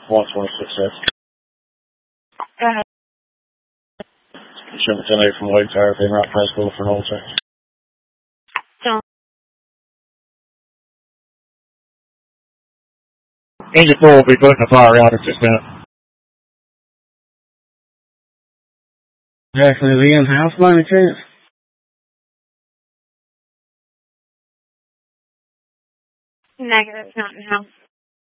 126. Go ahead. Shipment 10A from White Tower, being wrapped price bill for an old check. Don't. Engine 4 will be put in the fire out in 6 minutes. Actually, is he in house by any chance? Negative, not in house.